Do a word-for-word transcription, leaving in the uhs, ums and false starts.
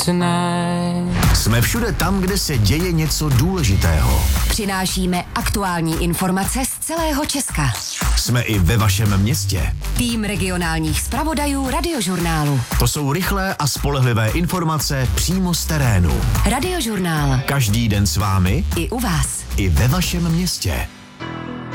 tonight. Jsme všude tam, kde se děje něco důležitého. Přinášíme aktuální informace z celého Česka. Jsme i ve vašem městě. Tým regionálních zpravodajů Radiožurnálu. To jsou rychlé a spolehlivé informace přímo z terénu. Radiožurnál. Každý den s vámi I u vás. i ve vašem městě.